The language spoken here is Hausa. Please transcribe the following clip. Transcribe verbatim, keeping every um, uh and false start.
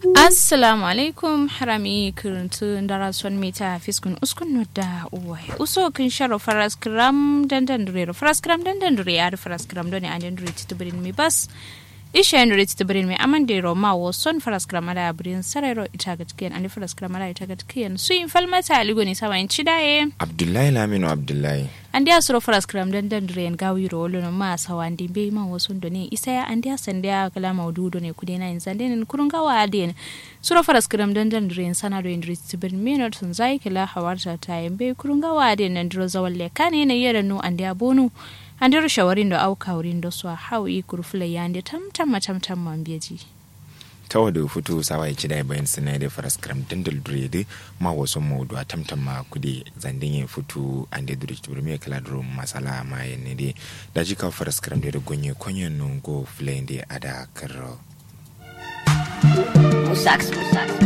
Assalamu alaikum harami kiruntu ndara son mita fiskun uskun da uwai uso kin sharo faras kram dandan dure faras kram dandan dure ya faras kram doni andan dure titubrin mi bas isha ndure titubrin mi amande ro ma wo son faras kram da abrin sarero ita ga tiken ani faras kram da ita ga tiken su in falmata aligo ni sawan cidaye Abdullahi Laminu Abdullahi andi asro faras kram dandan dure en gawi ro lo ma sawandi be ma wo son doni isa ya andi asanda kala maududo ne kudena in zanden kurungawa aden sura faras kram dandan dure sana do indri tibin minot sun zai kila hawarta ta yambe kurungawa aden nan dro zawalle kane ne yara no andi abonu andi ro shawarin do au kawrin do so hawi kurfula yande tamtam matamtam mambeji tawadu futu sawai cidai bayan sinai da faras kram dandal dure de ma wasu maudu a tamtam ma kudi zandin yin futu ande dure tibir me kala dro masala ma yin de da jika faras kram de gonye konyen no go flende ada karro Sax